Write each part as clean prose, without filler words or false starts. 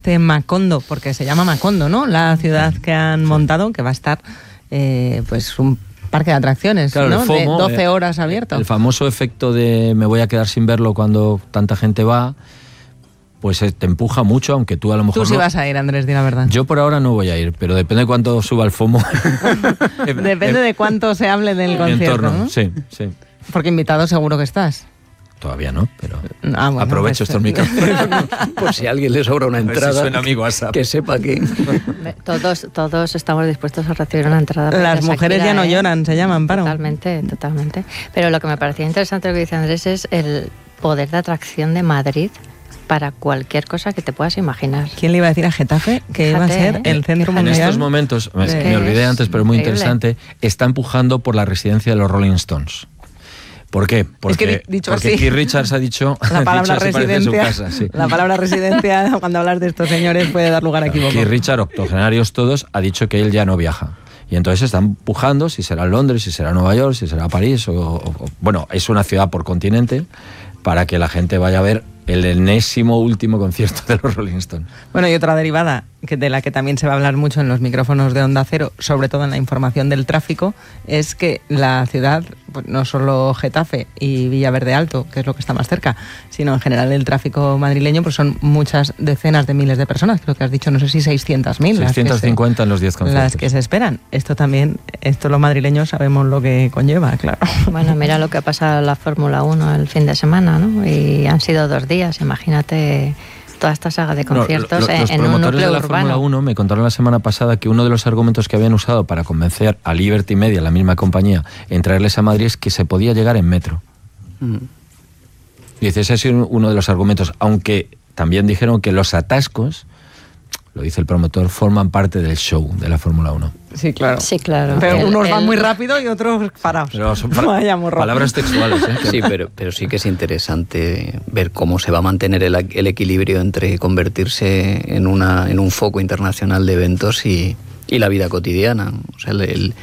de Macondo, porque se llama Macondo, ¿no? La ciudad que han montado, que va a estar pues un parque de atracciones, claro, ¿no? FOMO, de 12 horas abierto. El famoso efecto de me voy a quedar sin verlo cuando tanta gente va, pues te empuja mucho, aunque tú a lo mejor Tú sí vas a ir, Andrés, di la verdad. Yo por ahora no voy a ir, pero depende de cuánto suba el FOMO. Depende de cuánto se hable del concierto, entorno, ¿no? Sí. Porque invitado seguro que estás. Todavía no, pero bueno, aprovecho estos micrófonos. Por si a alguien le sobra una entrada, si suena mi WhatsApp. que sepa que... Todos estamos dispuestos a recibir una entrada. Las mujeres Shakira, ya no lloran, se llaman, Amparo. Totalmente. Pero lo que me parecía interesante lo que dice Andrés es el poder de atracción de Madrid para cualquier cosa que te puedas imaginar. ¿Quién le iba a decir a Getafe que iba a ser el centro mundial? En estos momentos, me olvidé antes, pero muy interesante, está empujando por la residencia de los Rolling Stones. ¿Por qué? Porque Keith Richards ha dicho... La palabra residencia, casa, sí. La palabra residencia, cuando hablas de estos señores, puede dar lugar a equivoco. Keith Richards, octogenarios todos, ha dicho que él ya no viaja. Y entonces están empujando, si será Londres, si será Nueva York, si será París, bueno, es una ciudad por continente, para que la gente vaya a ver el enésimo último concierto de los Rolling Stones. Bueno, y otra derivada de la que también se va a hablar mucho en los micrófonos de Onda Cero, sobre todo en la información del tráfico, es que la ciudad, pues no solo Getafe y Villaverde Alto, que es lo que está más cerca, sino en general el tráfico madrileño, pues son muchas decenas de miles de personas. Creo que has dicho, no sé si 600.000. 650 en los 10 conciertos. Las que se esperan. Esto los madrileños sabemos lo que conlleva, claro. Bueno, mira lo que ha pasado en la Fórmula 1 el fin de semana, ¿no? Y han sido 2 días, imagínate toda esta saga de conciertos en un núcleo urbano. Los promotores de la Fórmula 1 me contaron la semana pasada que uno de los argumentos que habían usado para convencer a Liberty Media, la misma compañía, en traerles a Madrid es que se podía llegar en metro. Y dice, ese ha sido uno de los argumentos, aunque también dijeron que los atascos, lo dice el promotor, forman parte del show de la Fórmula 1. Sí, claro. Pero unos van muy rápido y otros parados. Pero son palabras textuales, ¿eh? Sí, pero sí que es interesante ver cómo se va a mantener el equilibrio entre convertirse en un foco internacional de eventos y la vida cotidiana. O sea,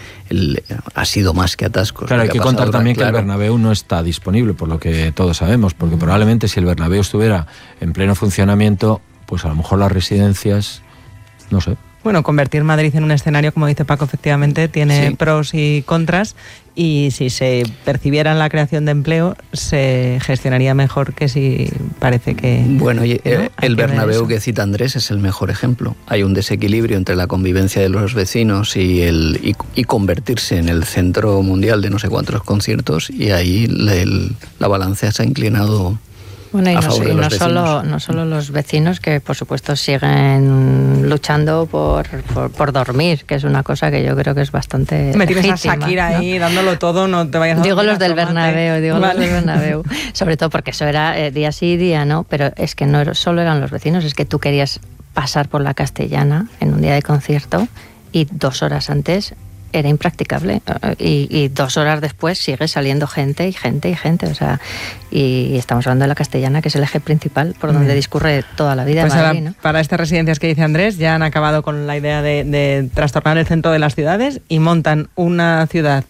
ha sido más que atascos. Claro, hay que contar también que el Bernabéu no está disponible, por lo que todos sabemos, porque probablemente si el Bernabéu estuviera en pleno funcionamiento, pues a lo mejor las residencias, no sé. Bueno, convertir Madrid en un escenario, como dice Paco, efectivamente tiene pros y contras, y si se percibiera en la creación de empleo, se gestionaría mejor que si parece que... Bueno, y el Bernabéu que cita Andrés es el mejor ejemplo. Hay un desequilibrio entre la convivencia de los vecinos y convertirse en el centro mundial de no sé cuántos conciertos, y ahí la balanza se ha inclinado... Bueno, y no solo los vecinos, que por supuesto siguen luchando por dormir, que es una cosa que yo creo que es bastante me tienes legítima, a Shakira, ¿no? Ahí dándolo todo, no te vayas a... Digo los del Bernabéu, sobre todo porque eso era día sí, día no, pero es que no solo eran los vecinos, es que tú querías pasar por la Castellana en un día de concierto y 2 horas antes era impracticable, y 2 horas después sigue saliendo gente, o sea, y estamos hablando de la Castellana, que es el eje principal por donde discurre toda la vida, pues de Madrid, ¿no? Para estas residencias que dice Andrés, ya han acabado con la idea de trastornar el centro de las ciudades y montan una ciudad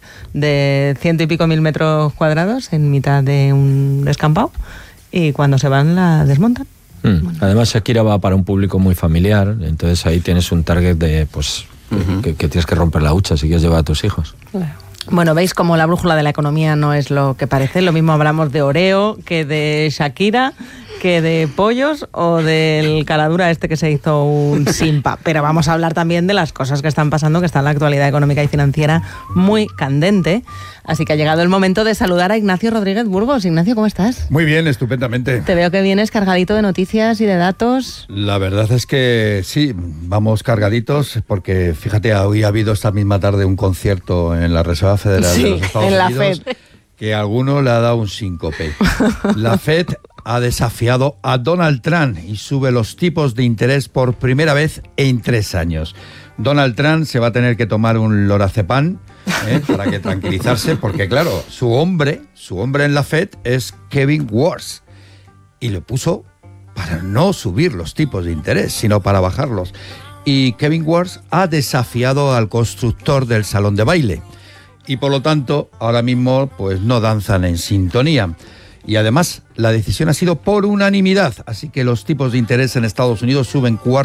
de 100 y pico mil metros cuadrados en mitad de un descampado, y cuando se van la desmontan. Además, Shakira va para un público muy familiar, entonces ahí tienes un target de, pues... Que tienes que romper la hucha si quieres llevar a tus hijos. Claro. Bueno, veis cómo la brújula de la economía no es lo que parece. Lo mismo hablamos de Oreo que de Shakira, que de pollos o del caladura este que se hizo un simpa. Pero vamos a hablar también de las cosas que están pasando, que está en la actualidad económica y financiera muy candente. Así que ha llegado el momento de saludar a Ignacio Rodríguez Burgos. Ignacio, ¿cómo estás? Muy bien, estupendamente. Te veo que vienes cargadito de noticias y de datos. La verdad es que sí, vamos cargaditos, porque fíjate, hoy ha habido esta misma tarde un concierto en la Reserva Federal de los Estados Unidos. FED. Que a alguno le ha dado un síncope. La FED ha desafiado a Donald Trump y sube los tipos de interés por primera vez en 3 años. Donald Trump se va a tener que tomar un lorazepam para que tranquilizarse, porque claro, su hombre en la FED es Kevin Warsh, y le puso para no subir los tipos de interés, sino para bajarlos. Y Kevin Warsh ha desafiado al constructor del salón de baile, y por lo tanto ahora mismo pues no danzan en sintonía. Y además la decisión ha sido por unanimidad, así que los tipos de interés en Estados Unidos suben 4